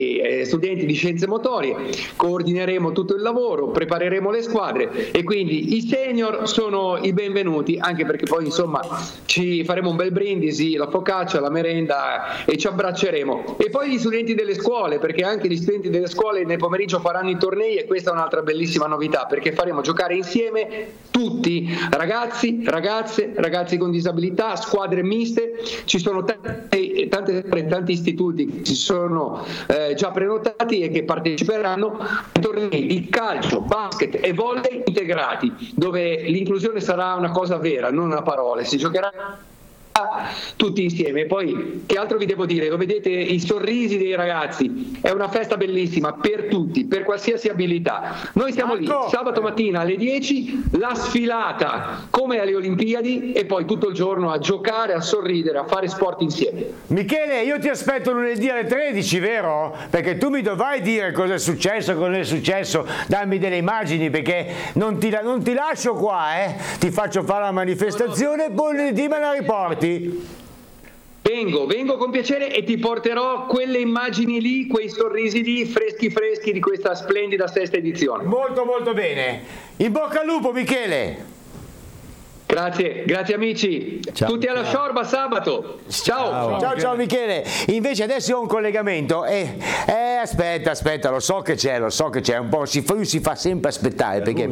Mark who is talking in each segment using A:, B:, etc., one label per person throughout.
A: studenti di scienze motorie, coordineremo tutto il lavoro, prepareremo le squadre e quindi i senior sono i benvenuti, anche perché poi insomma ci faremo un bel brindisi, la focaccia, la merenda e ci abbracceremo. E poi gli studenti delle scuole, perché anche gli studenti delle scuole nel pomeriggio faranno i tornei e questa è un'altra bellissima novità, perché faremo giocare insieme tutti, ragazzi, ragazze, ragazzi con disabilità, squadre miste. Ci sono tanti istituti che si sono già prenotati e che parteciperanno ai tornei di calcio, basket e volley integrati, dove l'inclusione sarà una cosa vera, non una parola. Si giocherà tutti insieme. Poi che altro vi devo dire? Lo vedete, i sorrisi dei ragazzi, è una festa bellissima per tutti, per qualsiasi abilità. Noi siamo lì sabato mattina alle 10, la sfilata come alle Olimpiadi e poi tutto il giorno a giocare, a sorridere, a fare sport insieme.
B: Michele, io ti aspetto lunedì alle 13, vero? Perché tu mi dovrai dire cosa è successo, cosa non è successo, dammi delle immagini, perché non ti lascio qua, ti faccio fare la manifestazione e poi lunedì me la riporti.
A: Vengo con piacere e ti porterò quelle immagini lì, quei sorrisi lì, freschi di questa splendida sesta edizione.
B: Molto molto bene. In bocca al lupo, Michele.
A: Grazie amici.
C: Ciao,
A: tutti alla Sciorba sabato.
B: Ciao Michele. Invece adesso ho un collegamento aspetta, lo so che c'è un po', lui si fa sempre aspettare perché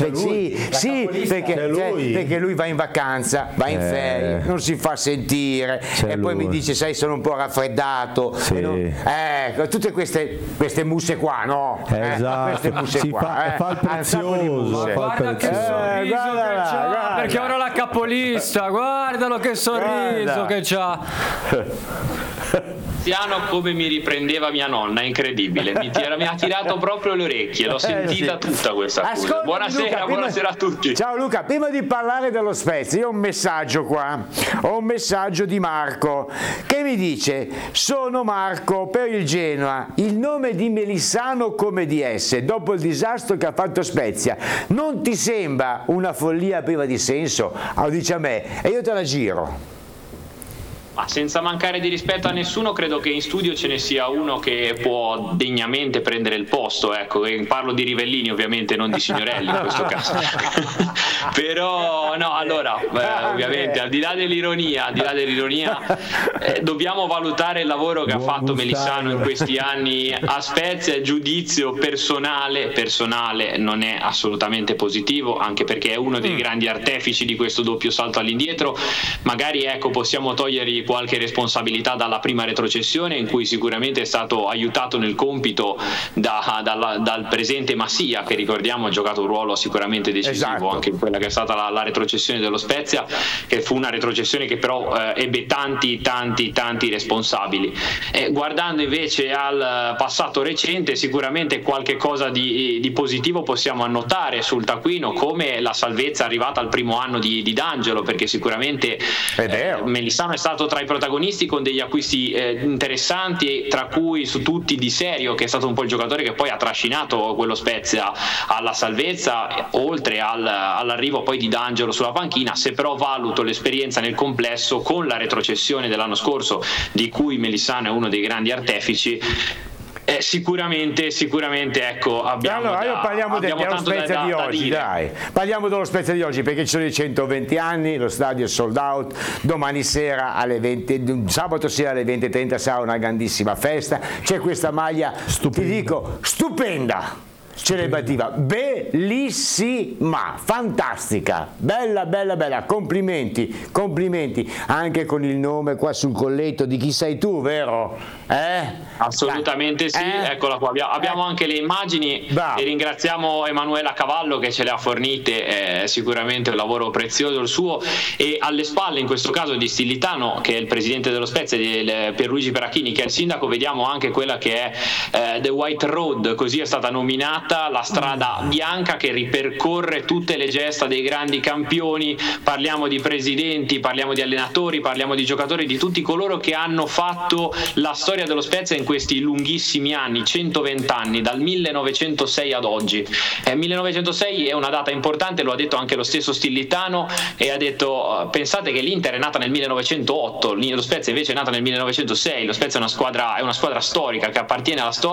B: lui va in vacanza, va in ferie, non si fa sentire e poi mi dice sai sono un po' raffreddato, tutte queste musse qua, no?
C: Esatto.
B: Queste musse qua,
C: fa il prezioso,
D: guarda che sorriso guarda. Perché ora la capolista, guardalo che sorriso che c'ha.
E: Come mi riprendeva mia nonna, incredibile, mi ha tirato proprio le orecchie, l'ho sentita tutta questa cosa. Buonasera, buonasera a tutti.
B: Ciao Luca, prima di parlare dello Spezia, io ho un messaggio qua, ho un messaggio di Marco che mi dice: sono Marco per il Genoa, il nome di Melissano come DS, dopo il disastro che ha fatto Spezia, non ti sembra una follia priva di senso? Lo dice a me e io te la giro.
E: Ma senza mancare di rispetto a nessuno, credo che in studio ce ne sia uno che può degnamente prendere il posto, ecco, parlo di Rivellini ovviamente, non di Signorelli in questo caso. Però no, allora ovviamente al di là dell'ironia dobbiamo valutare il lavoro che ha fatto Melissano in questi anni a Spezia. Il giudizio personale non è assolutamente positivo, anche perché è uno dei grandi artefici di questo doppio salto all'indietro. Magari possiamo togliergli qualche responsabilità dalla prima retrocessione, in cui sicuramente è stato aiutato nel compito dal presente Massia, che ricordiamo ha giocato un ruolo sicuramente decisivo anche in quella che è stata la retrocessione dello Spezia, che fu una retrocessione che però ebbe tanti responsabili. Guardando invece al passato recente, sicuramente qualche cosa di positivo possiamo annotare sul taccuino, come la salvezza arrivata al primo anno di D'Angelo, perché sicuramente Melissano è stato tra i protagonisti con degli acquisti interessanti, tra cui su tutti Di Serio, che è stato un po' il giocatore che poi ha trascinato quello Spezia alla salvezza, oltre all'arrivo poi di D'Angelo sulla panchina. Se però valuto l'esperienza nel complesso con la retrocessione dell'anno scorso, di cui Melissano è uno dei grandi artefici, sicuramente abbiamo
B: parliamo dello Spezia di oggi, dai. Parliamo dello Spezia di oggi, perché ci sono i 120 anni, lo stadio è sold out, domani sera sabato sera alle 20:30 sarà una grandissima festa, c'è questa maglia, ti dico, stupenda, celebrativa, bellissima, fantastica, bella, complimenti anche con il nome qua sul colletto di chi sei tu, vero?
E: Assolutamente sì, eccola qua, abbiamo anche le immagini. Bravo. E ringraziamo Emanuela Cavallo che ce le ha fornite, è sicuramente un lavoro prezioso il suo, e alle spalle in questo caso di Stillitano, che è il presidente dello Spezia, di Pierluigi Perachini che è il sindaco, vediamo anche quella che è The White Road, così è stata nominata segnata, la strada bianca che ripercorre tutte le gesta dei grandi campioni. Parliamo di presidenti, parliamo di allenatori, parliamo di giocatori, di tutti coloro che hanno fatto la storia dello Spezia in questi lunghissimi anni, 120 anni, dal 1906 ad oggi. 1906 è una data importante, lo ha detto anche lo stesso Stillitano, e ha detto: pensate che l'Inter è nata nel 1908, lo Spezia invece è nata nel 1906. Lo Spezia è una squadra storica che appartiene alla storia